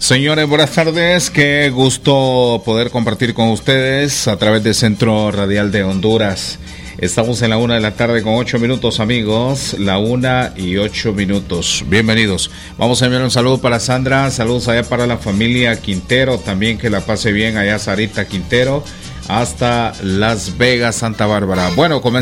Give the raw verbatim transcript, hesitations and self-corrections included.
Señores, buenas tardes. Qué gusto poder compartir con ustedes a través de Centro Radial de Honduras. Estamos en la una de la tarde con ocho minutos, amigos. La una y ocho minutos. Bienvenidos. Vamos a enviar un saludo para Sandra. Saludos allá para la familia Quintero. También que la pase bien allá Sarita Quintero. Hasta Las Vegas, Santa Bárbara. Bueno, comenzamos.